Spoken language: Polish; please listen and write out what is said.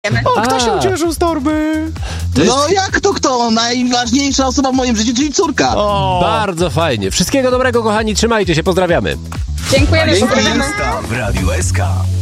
O, kto się ucieszył z torby? No jak to kto? Najważniejsza osoba w moim życiu, czyli córka. Bardzo fajnie. Wszystkiego dobrego, kochani, trzymajcie się, pozdrawiamy. Dziękujemy. Dzięki. Pozdrawiamy. W Radiu SK.